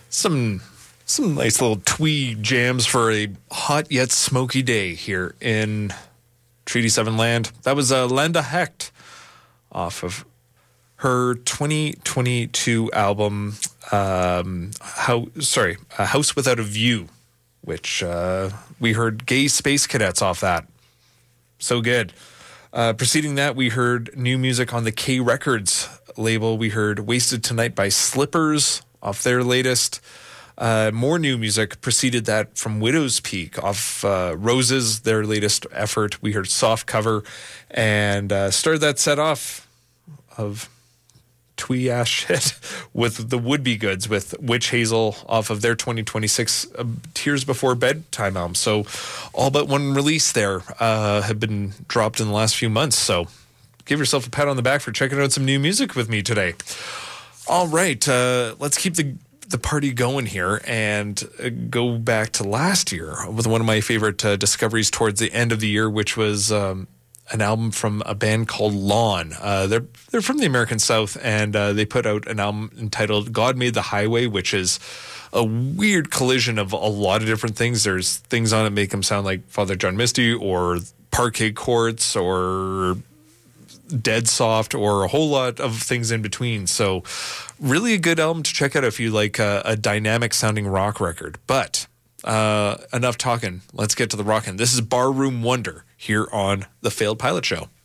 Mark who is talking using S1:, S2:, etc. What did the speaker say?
S1: Some nice little twee jams for a hot yet smoky day here in Treaty 7 land. That was Landa Hecht off of her 2022 album, House Without a View, which we heard Gay Space Cadets off that. So good. Preceding that, we heard new music on the K Records label. We heard Wasted Tonight by Slippers off their latest. More new music preceded that from Widow's Peak off Roses, their latest effort. We heard Soft Cover and started that set off of twee ass shit with the Would Be Goods with Witch Hazel off of their 2026 Tears Before Bedtime album. So all but one release there have been dropped in the last few months. So give yourself a pat on the back for checking out some new music with me today. All right, let's keep the party going here and go back to last year with one of my favorite discoveries towards the end of the year, which was an album from a band called Lawn. They're from the American South, and they put out an album entitled God Made the Highway, which is a weird collision of a lot of different things. There's things on it make them sound like Father John Misty or Parquet Courts or Dead Soft or a whole lot of things in between. So really a good album to check out if you like a dynamic sounding rock record. But enough talking. Let's get to the rockin'. This is Barroom Wonder here on The Failed Pilot Show.